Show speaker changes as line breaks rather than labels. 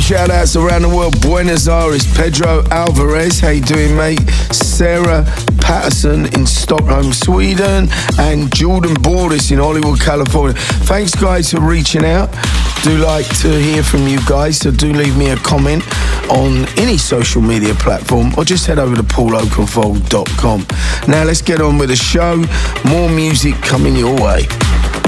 shout outs around the world. Buenos Aires, Pedro Alvarez, how you doing, mate? Sarah Patterson in Stockholm, Sweden, and Jordan Bordis in Hollywood, California. Thanks, guys, for reaching out. Do like to hear from you guys, so do leave me a comment on any social media platform or just head over to pauloakenfold.com. Now let's get on with the show. More music coming your way.